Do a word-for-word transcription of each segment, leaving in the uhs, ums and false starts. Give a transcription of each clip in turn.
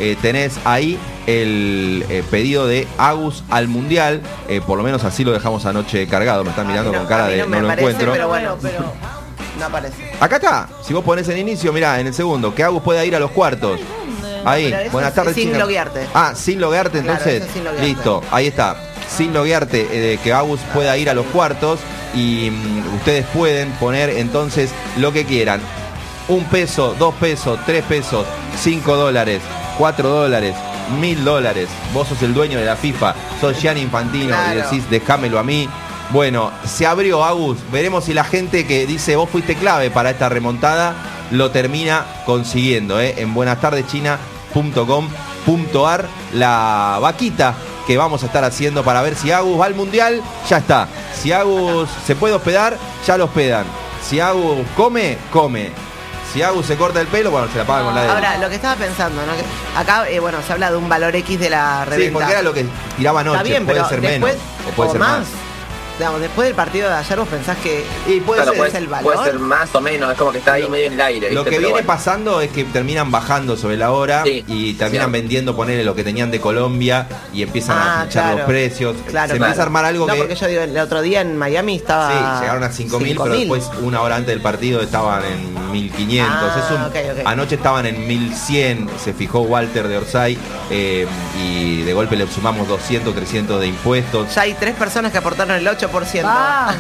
eh, tenés ahí el eh, pedido de Agus al Mundial, eh, por lo menos así lo dejamos anoche cargado, me están mirando no, con cara de no, no lo parece, encuentro. Pero bueno, pero no aparece. Acá está, si vos ponés en inicio, mirá, en el segundo, que Agus pueda ir a los cuartos. Ahí, buenas tardes. Sin China. loguearte. Ah, sin loguearte, entonces. Claro, sin loguearte. Listo, ahí está. Sin loguearte, eh, que Agus pueda ir a los cuartos y mm, ustedes pueden poner entonces lo que quieran. Un peso, dos pesos, tres pesos, cinco dólares, cuatro dólares, mil dólares. Vos sos el dueño de la FIFA, sos Gianni Infantino, claro, y decís, déjamelo a mí. Bueno, se abrió, Agus. Veremos si la gente que dice vos fuiste clave para esta remontada lo termina consiguiendo, ¿eh? En buenas tardes china punto com punto ar, la vaquita que vamos a estar haciendo para ver si Agus va al Mundial, ya está. Si Agus se puede hospedar, ya lo hospedan. Si Agus come, come. Si Agus se corta el pelo, bueno, se la paga con la de él. Ahora, lo que estaba pensando, ¿no? Que acá, eh, bueno, se habla de un valor X de la reventa. Sí, porque era lo que tiraba anoche. Está bien, puede pero ser después, menos, o puede o ser más. más. Digamos, después del partido de ayer vos pensás que y puede claro, ser puede, es el valor. puede ser más o menos, es como que está ahí medio en el aire. Lo ¿viste? que Pero viene bueno. pasando es que terminan bajando sobre la hora, sí, y terminan, sí, vendiendo, ponerle lo que tenían de Colombia y empiezan ah, a echar, claro, los precios. Claro, se claro. empieza a armar algo no, que... porque yo digo, el otro día en Miami estaba... Sí, llegaron a cinco mil, pero después una hora antes del partido estaban en mil quinientos. Ah, es un... okay, okay. Anoche estaban en mil cien, se fijó Walter de Orsay, eh, y de golpe le sumamos doscientos, trescientos de impuestos. Ya hay tres personas que aportaron el ocho por ciento. Ah.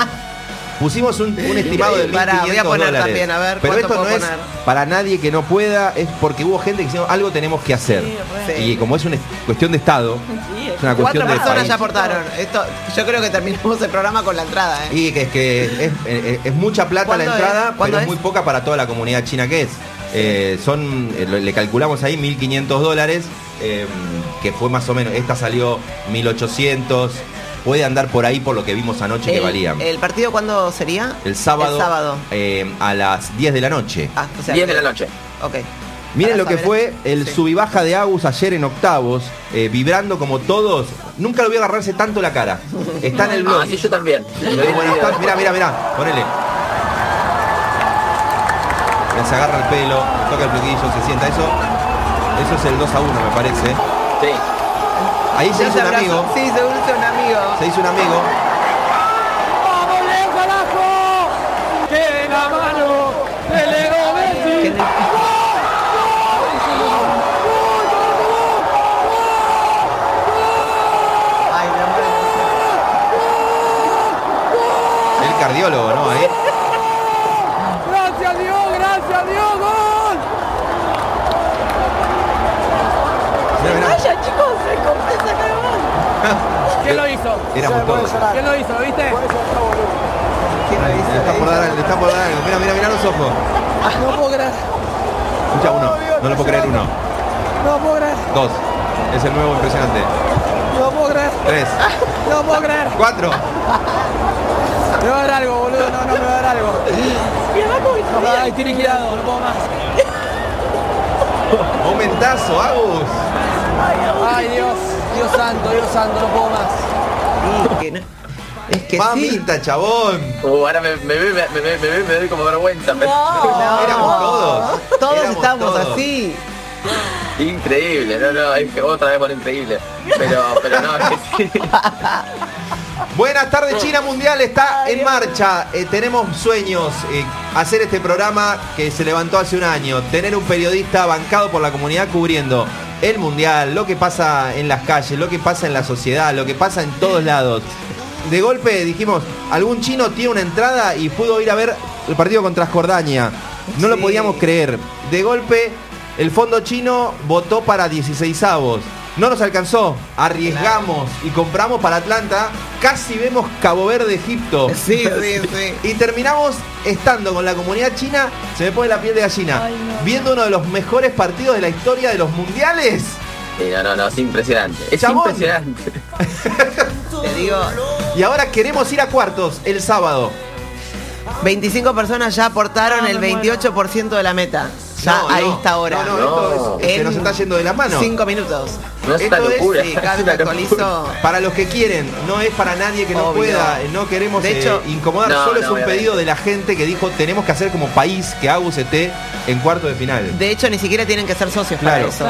Pusimos un, un estimado de mil quinientos dólares. También, a ver, pero esto no poner? es para nadie que no pueda, es porque hubo gente que dijo algo tenemos que hacer. Sí, y como es una cuestión de Estado, sí, es una cuestión cuatro de personas país. Ya aportaron. Esto, yo creo que terminamos el programa con la entrada. ¿eh? Y que es que es, es, es mucha plata la entrada, pero es? es muy poca para toda la comunidad china que es. Sí. Eh, son, le calculamos ahí mil quinientos dólares, eh, que fue más o menos, esta salió mil ochocientos. Puede andar por ahí por lo que vimos anoche el, que valían. ¿El partido cuándo sería? El sábado. El sábado. Eh, a las diez de la noche. Ah, o sea, diez de la noche. Ok. Miren lo que fue el sí. sub y baja de Agus ayer en octavos, eh, vibrando como todos. Nunca lo vi agarrarse tanto la cara. Está en el blog. Ah, sí, yo también. Mirá, mirá, mirá. Ponele. Se agarra el pelo, toca el flequillo, se sienta. Eso, eso es el dos a uno, me parece. Sí. Ahí se hizo un amigo. Sí, seguro es un amigo. Se hizo un amigo. ¡Vamos, Leo, carajo! ¡Que la mano de Leo Messi! Ay, no, el cardiólogo, ¿no? Ahí. ¡Gracias, Dios! ¡Gracias, Dios! ¡Gol! Vaya, chicos, se compensa que ¿Quién lo hizo? Éramos todos. ¿Quién lo hizo? ¿Viste? ¿Quién lo hizo? Le está por dar, le está por dar algo. Mira, mira, mira los ojos. No puedo creer. Escucha, uno. No lo puedo creer, uno. No puedo creer. Dos. Es el nuevo impresionante. No puedo creer. Tres. No puedo creer. Cuatro. Me va a dar algo, boludo. No, no me va a dar algo. Ay, estoy girado, no puedo más. Momentazo, Agus. Ay, Dios. Dios santo, Dios santo, no puedo más. Es que, no, es que Mamita, sí. Chabón. Uh, ahora me, me, me, me, me, me, me doy como vergüenza. No, no, éramos todos. Todos éramos estamos todos. así. Increíble, no, no, es que otra vez por increíble. Pero, pero no, es que sí. Buenas tardes, China Mundial está en marcha. Eh, tenemos sueños, eh, hacer este programa que se levantó hace un año, tener un periodista bancado por la comunidad cubriendo el Mundial, lo que pasa en las calles, lo que pasa en la sociedad, lo que pasa en todos lados. De golpe dijimos, algún chino tiene una entrada y pudo ir a ver el partido contra Jordania. No sí. lo podíamos creer. De golpe, el fondo chino votó para dieciseisavos. No nos alcanzó, arriesgamos y compramos para Atlanta. Casi vemos Cabo Verde, Egipto. Sí, sí, sí. Y terminamos estando con la comunidad china, se me pone la piel de gallina. Ay, no. Viendo uno de los mejores partidos de la historia de los mundiales. Sí, no, no, no, es impresionante. Es Chabón. impresionante. Te digo. Y ahora queremos ir a cuartos el sábado. veinticinco personas ya aportaron el veintiocho por ciento de la meta. Ya no, a no, esta hora. No, no, no. Esto es, se nos está yendo de las manos. Cinco minutos. No es esta locura. Es, sí, actualizo. Para los que quieren, no es para nadie que no Obvio. pueda. No queremos de hecho, eh, incomodar. No, Solo no, es un obviamente. pedido de la gente que dijo tenemos que hacer como país que Agus esté en cuarto de final. De hecho, ni siquiera tienen que ser socios claro. para eso.